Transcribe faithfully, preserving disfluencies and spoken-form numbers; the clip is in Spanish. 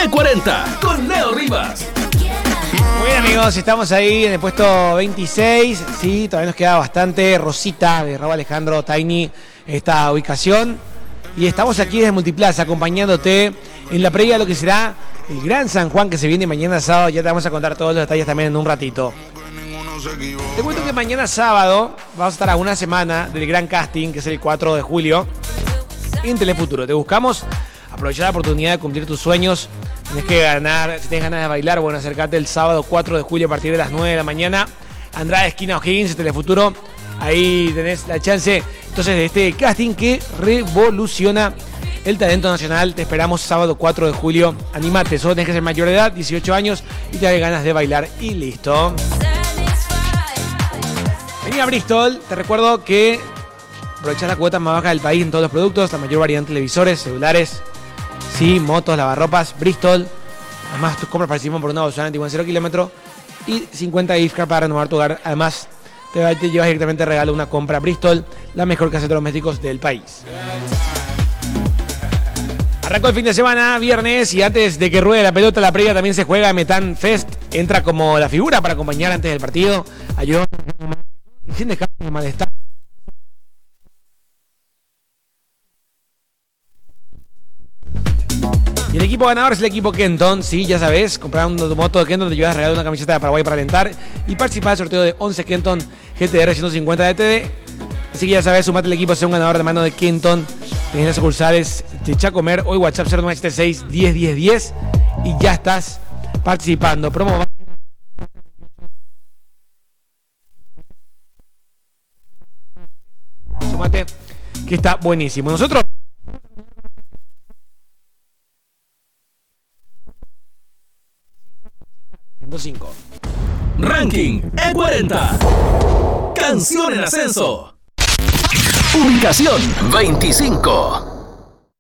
E cuarenta con Leo Rivas. Muy bien, amigos, estamos ahí en el puesto veintiséis. Sí, todavía nos queda bastante. Rosita de Raúl Alejandro Tiny, esta ubicación. Y estamos aquí desde Multiplaza acompañándote en la previa de lo que será el Gran San Juan que se viene mañana sábado. Ya te vamos a contar todos los detalles también en un ratito. Te cuento que mañana sábado vamos a estar a una semana del gran casting, que es el cuatro de julio, en Telefuturo. Te buscamos aprovechar la oportunidad de cumplir tus sueños. Tienes que ganar, si tienes ganas de bailar, bueno, acercate el sábado cuatro de julio a partir de las nueve de la mañana. Andrade, esquina O'Higgins, Telefuturo. Ahí tenés la chance, entonces, de este casting que revoluciona el talento nacional. Te esperamos sábado cuatro de julio. Animate, solo tenés que ser mayor de edad, dieciocho años, y te da ganas de bailar y listo. Vení a Bristol, te recuerdo que aprovechás la cuota más baja del país en todos los productos, la mayor variedad de televisores, celulares, sí, motos, lavarropas. Bristol, además tus compras participan por una bolsona antigua en cero kilómetros y cincuenta gift cards para renovar tu hogar. Además, te, te llevas directamente regalo una compra. Bristol, la mejor casa de domésticos del país. Arrancó el fin de semana, viernes, y antes de que ruede la pelota, la previa también se juega. Metan Fest entra como la figura para acompañar antes del partido. Ayudó sin dejar de malestar. Y el equipo ganador es el equipo Kenton. Sí, ya sabes, comprando tu moto de Kenton te llevas a regalar una camiseta de Paraguay para alentar y participar del sorteo de once Kenton G T R ciento cincuenta de T D. Así que ya sabes, sumate al equipo, sea un ganador de mano de Kenton. Tenés las sucursales de Chacomer, hoy WhatsApp cero nueve siete seis, diez, diez, diez y ya estás participando. Promo. Sumate, que está buenísimo. Nosotros ciento cinco. Ranking E cuarenta. Canción en ascenso. Ubicación veinticinco.